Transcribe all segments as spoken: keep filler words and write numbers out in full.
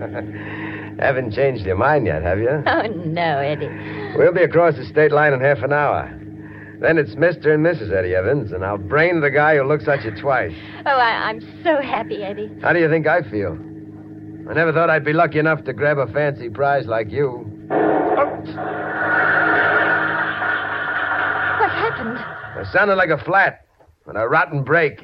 Haven't changed your mind yet, have you? Oh, no, Eddie. We'll be across the state line in half an hour. Then it's Mister and Missus Eddie Evans, and I'll brain the guy who looks at you twice. Oh, I, I'm so happy, Eddie. How do you think I feel? I never thought I'd be lucky enough to grab a fancy prize like you. Oh. What happened? It sounded like a flat and a rotten brake.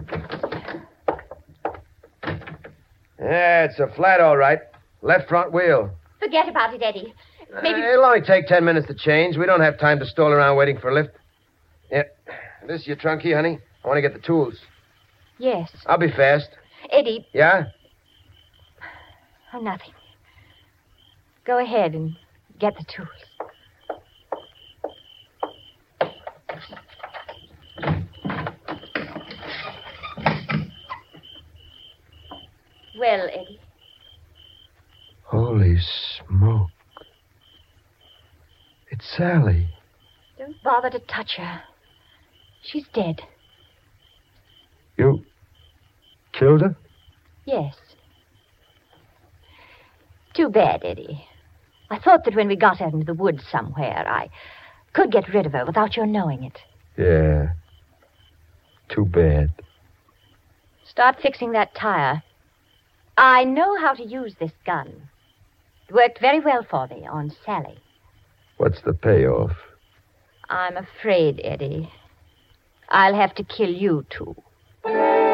Yeah, it's a flat, all right. Left front wheel. Forget about it, Eddie. Maybe... Uh, it'll only take ten minutes to change. We don't have time to stall around waiting for a lift. Yeah. This is your trunk key, honey? I want to get the tools. Yes. I'll be fast. Eddie. Yeah? Oh, nothing. Go ahead and get the tools. Well, Eddie. Holy smoke. It's Sally. Don't bother to touch her. She's dead. You killed her? Yes. Too bad, Eddie. I thought that when we got her into the woods somewhere, I could get rid of her without your knowing it. Yeah. Too bad. Start fixing that tire. I know how to use this gun. It worked very well for me on Sally. What's the payoff? I'm afraid, Eddie. I'll have to kill you, too.